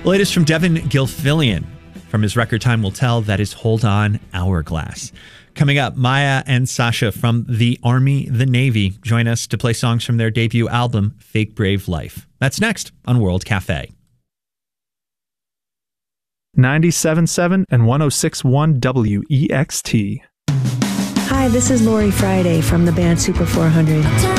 Latest from Devin Gilfillian from his record Time Will Tell. That is Hold On, Hourglass. Coming up, Maya and Sasha from the Army, the Navy join us to play songs from their debut album, Fake Brave Life. That's next on World Cafe. 97.7 and 106.1 WEXT. Hi, this is Lori Friday from the band Super 400.